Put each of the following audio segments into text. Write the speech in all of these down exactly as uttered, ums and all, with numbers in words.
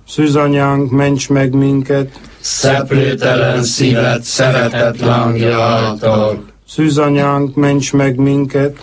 Szűzanyánk, ments meg minket, szeplőtelen szíved szeretet lángja által. Szűzanyánk, ments meg minket,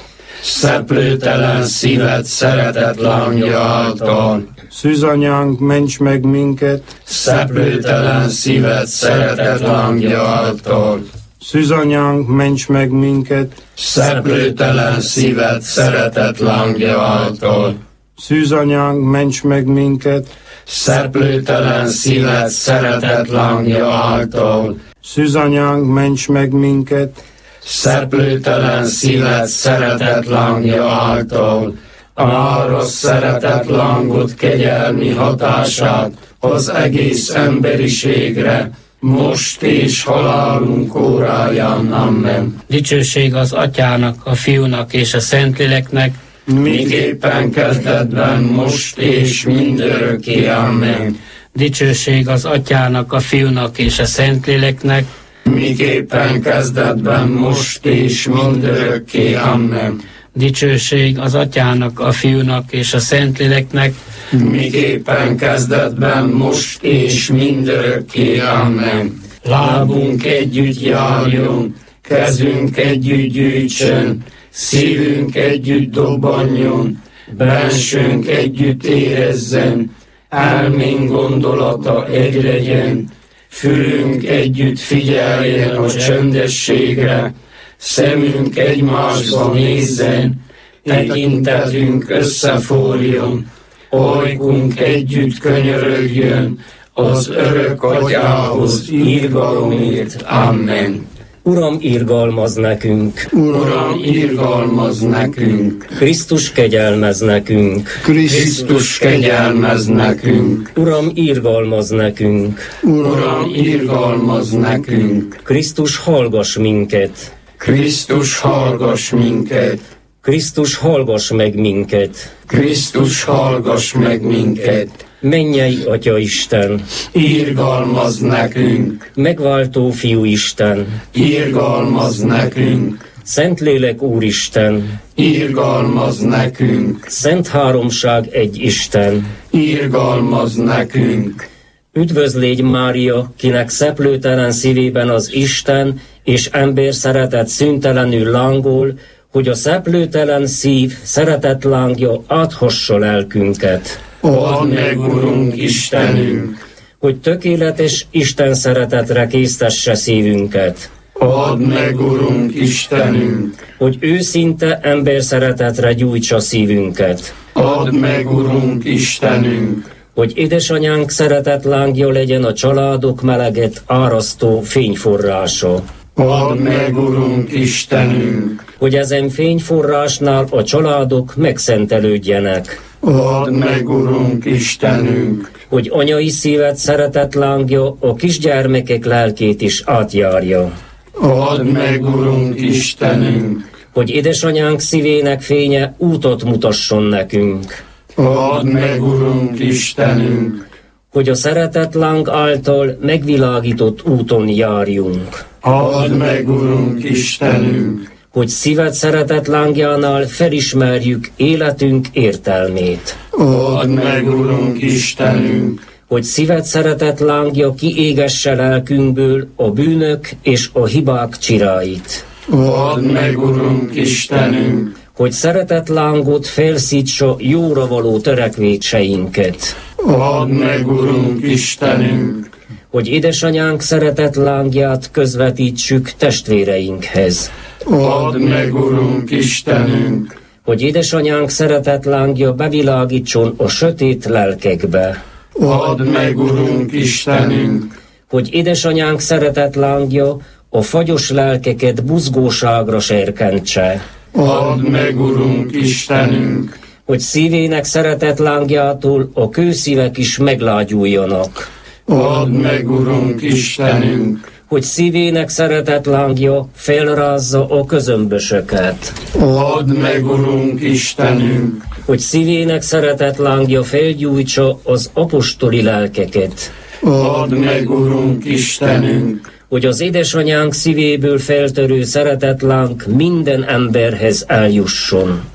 szeplőtelen szíved szeretet lángja által. Szűzanyánk, ments meg minket, szeplőtelen szíved szeretet lángja által. Szűzanyánk, ments meg minket, szeplőtelen szíved szeretet lángja által. Szűzanyánk, ments meg minket, szeplőtelen szíved szeretet lángja által. Szűzanyánk, ments meg minket, szeplőtelen szíved szeretet lángja által. Árasz szeretet lángot kegyelmi hatását az egész emberiségre, most és halálunk óráján. Amen. Dicsőség az Atyának, a Fiúnak és a Szentléleknek, miképpen kezdetben, most és mindörökké. Amen. Dicsőség az Atyának, a Fiúnak és a Szentléleknek, miképpen kezdetben, most és mindörökké. Amen. Dicsőség az Atyának, a Fiúnak és a Szentléleknek, miképpen kezdetben, most és mindörökké. Amen. Lábunk együtt járjon, kezünk együtt gyűjtsön, szívünk együtt dobbanjon, bensőnk együtt érezzen, elménk gondolata egy legyen, fülünk együtt figyeljen a csöndességre, szemünk egymásba nézzen, tekintetünk összeforjon, ajkunk együtt könyörögjön az örök Atyához irgalomért. Amen. Uram, irgalmaz nekünk! Uram, irgalmaz nekünk! Krisztus kegyelmez nekünk! Krisztus kegyelmez nekünk! Uram, irgalmaz nekünk! Uram, irgalmaz nekünk! Krisztus hallgass minket! Krisztus hallgass minket! Krisztus hallgass meg minket! Krisztus hallgass meg minket! Mennyei Atya Isten! Irgalmaz nekünk! Megváltó Fiú Isten! Irgalmaz nekünk! Szentlélek Úristen! Irgalmaz nekünk! Szent Háromság egy Isten! Irgalmaz nekünk! Üdvözlégy Mária, kinek szeplőtelen szívében az Isten és ember szeretet szüntelenül lángol, hogy a szeplőtelen szív szeretet lángja áthassa lelkünket. Add meg, Urunk Istenünk! Hogy tökéletes Isten szeretetre késztesse szívünket. Add meg, Urunk Istenünk! Hogy őszinte ember szeretetre gyújtsa szívünket. Add meg, Urunk Istenünk! Hogy édesanyánk szeretet lángja legyen a családok meleget árasztó fényforrása. Add meg, Urunk Istenünk! Hogy ezen fényforrásnál a családok megszentelődjenek. Add meg, Urunk Istenünk! Hogy anyai szíved szeretet lángja a kisgyermekek lelkét is átjárja. Add meg, Urunk Istenünk! Hogy édesanyánk szívének fénye útot mutasson nekünk. Add meg, Urunk Istenünk! Hogy a szeretet láng által megvilágított úton járjunk. Add meg, Urunk Istenünk! Hogy szíved szeretet lángjánál felismerjük életünk értelmét. Add meg, Urunk Istenünk! Hogy szíved szeretet lángja kiégesse lelkünkből a bűnök és a hibák csiráit. Add meg, Urunk Istenünk! Hogy szeretet lángot felszítsa jóra való törekvéseinket. Add meg, Urunk Istenünk! Hogy édesanyánk szeretet lángját közvetítsük testvéreinkhez. Add meg, Urunk Istenünk! Hogy édesanyánk szeretet lángja bevilágítson a sötét lelkekbe. Add meg, Urunk Istenünk! Hogy édesanyánk szeretet lángja a fagyos lelkeket buzgóságra serkentse. Add meg, Urunk Istenünk! Hogy szívének szeretet lángjától a kőszívek is meglágyuljanak. Add meg, Urunk Istenünk! Hogy szívének szeretet lángja felrázza a közömbösöket. Add meg, Urunk Istenünk! Hogy szívének szeretet lángja felgyújtsa az apostoli lelkeket. Add meg, Urunk Istenünk! Hogy az édesanyánk szívéből feltörő szeretet láng minden emberhez eljusson.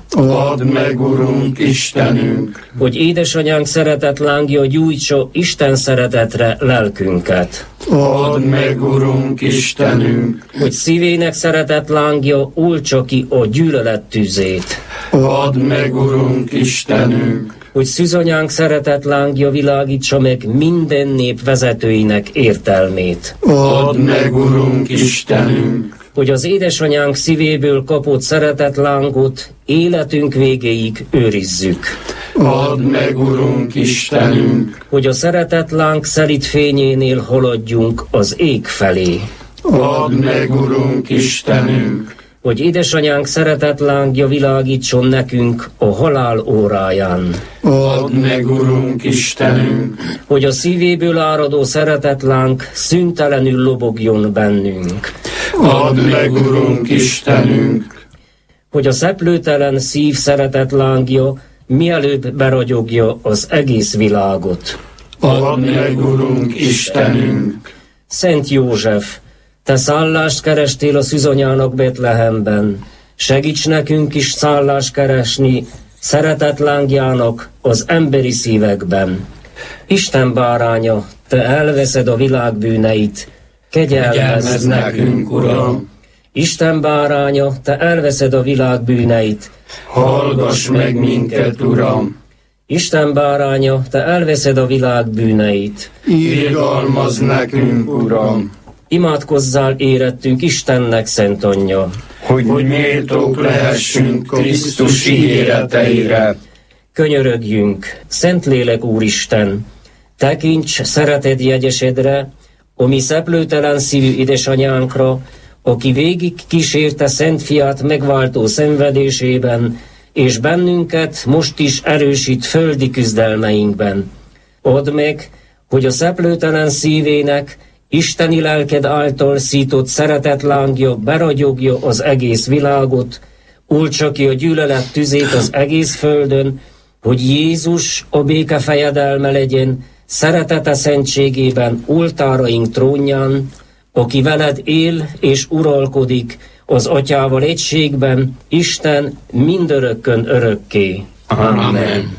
Add meg, Urunk Istenünk, hogy édesanyánk szeretet lángja gyújtsa Isten szeretetre lelkünket. add meg, Urunk Istenünk, Hogy szívének szeretet lángja oltsa ki a gyűlölet tüzét. add meg, Urunk Istenünk, Hogy szűzanyánk szeretet lángja világítsa meg minden nép vezetőinek értelmét. add meg, Urunk Istenünk, Hogy az édesanyánk szívéből kapott szeretet lángot életünk végéig őrizzük. add meg, Urunk Istenünk, Hogy a szeretet láng szelíd fényénél haladjunk az ég felé. add meg, Urunk Istenünk, Hogy édesanyánk szeretet lángja világítson nekünk a halál óráján. add meg, Urunk Istenünk, Hogy a szívéből áradó szeretet láng szüntelenül lobogjon bennünk. add meg, Urunk Istenünk, Hogy a szeplőtelen szív szeretet lángja mielőbb beragyogja az egész világot. add meg, Urunk Istenünk, Szent József, te szállást kerestél a szűzanyának Betlehemben. Segíts nekünk is szállást keresni szeretet lángjának az emberi szívekben. Isten báránya, te elveszed a világ bűneit, kegyelmezz ez nekünk, nekünk, Uram, Isten báránya, te elveszed a világ bűneit, hallgass meg minket, Uram, Isten báránya, te elveszed a világ bűneit. irgalmazz nekünk, Uram, Imádkozzál érettünk Istennek, Szent Anyja. hogy méltók lehessünk Krisztus ígéreteire. Könyörögjünk, Szentlélek Úristen, tekints szereted jegyesedre, a mi szeplőtelen szívű édesanyánkra, aki végig kísérte Szent Fiát megváltó szenvedésében, és bennünket most is erősít földi küzdelmeinkben. Add meg, hogy a szeplőtelen szívének isteni lelked által szított szeretet lángja beragyogja az egész világot, oltsa ki a gyűlölet tüzét az egész földön, hogy Jézus a béke fejedelme legyen, szeretete szentségében oltáraink trónján, aki veled él és uralkodik az Atyával egységben, Isten mindörökkön örökké. Amen.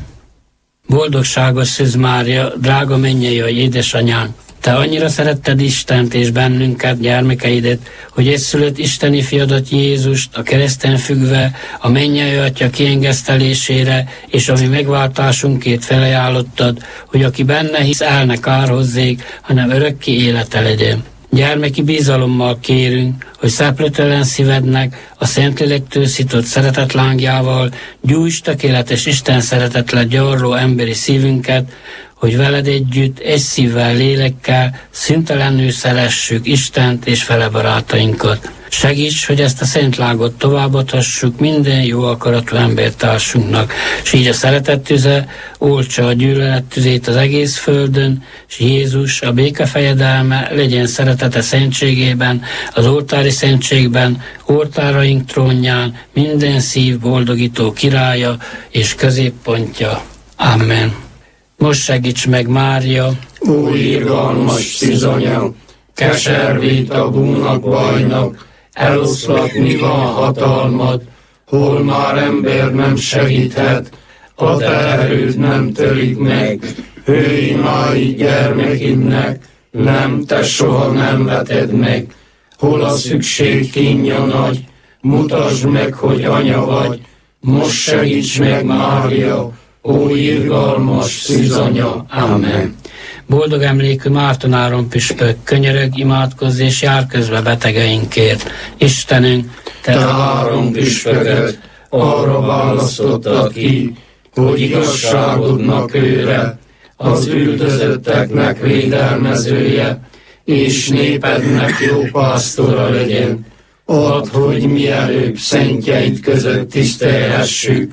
Boldogságos Szűz Mária, drága mennyei édesanyánk! Te annyira szeretted Istent és bennünket, gyermekeidet, hogy egyszülött isteni fiadat Jézust a kereszten függve a mennyei Atya kiengesztelésére és a mi megváltásunkért felajánlottad, hogy aki benne hisz, el ne kárhozzék, hanem örökké élete legyen. Gyermeki bizalommal kérünk, hogy szeplőtelen szívednek a Szentlélektől szított szeretet lángjával gyújtsd tökéletes Isten szeretetre gyarló emberi szívünket, hogy veled együtt, egy szívvel, lélekkel szüntelenül szeressük Istent és fele barátainkat. Segíts, hogy ezt a szent lágot továbbadhassuk minden jó akaratú embertársunknak, és így a szeretet tüze oltsa a gyűlölet tüzét az egész földön, és Jézus, a béke fejedelme legyen szeretete szentségében, az oltári szentségben, oltáraink trónján, minden szív boldogító királya és középpontja. Amen. Most segíts meg, Mária, Ó, irgalmas szűzanya, keservét a búnak bajnak, eloszlatni van hatalmad, hol már ember nem segíthet, a te erőd nem törik meg, hői mái gyermekidnek, nem, te soha nem veted meg, hol a szükség kínja nagy, mutasd meg, hogy anya vagy, most segíts meg, Mária, ó irgalmas szűzanya, amen. boldog emlékű Márton Áron püspök, könyörög, imádkozz és jár közbe betegeinkért. Istenünk, Te három püspököt arra választottad ki, hogy igazságodnak őre, az üldözötteknek védelmezője, és népednek jó pásztora legyen. Add, hogy mielőbb szentjeid között tisztelhessük,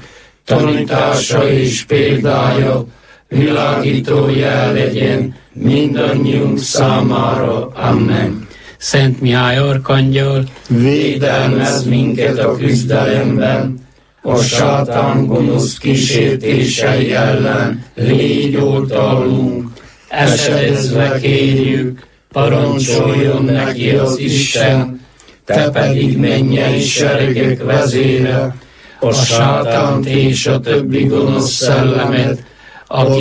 tanítása és példája világító jel legyen mindannyiunk számára. Amen. Szent Mihály arkangyal, Védelmezz minket a küzdelemben, a sátán gonosz kísértései ellen, légy oltalmunk, esedezve kérjük, parancsoljon neki az Isten, te pedig mennyei seregek vezére, a sátánt és a többi gonosz szellemet, aki